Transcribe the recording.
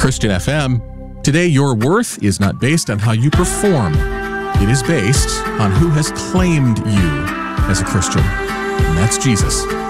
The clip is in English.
Christian FM. Today, your worth is not based on how you perform. It is based on who has claimed you as a Christian, and that's Jesus.